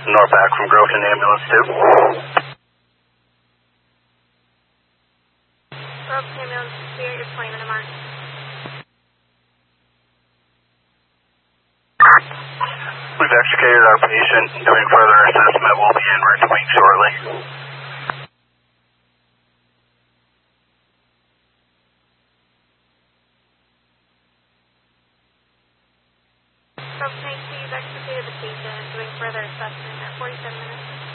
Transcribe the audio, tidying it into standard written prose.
Norback from Groveton Ambulance 2. Groveton Ambulance 2, you're 20 minute mark. We've extricated our patient. Doing further assessment. We'll be en route to Wink shortly. Groveton AC, you've extricated the patient. Doing further assessment at 47 minutes.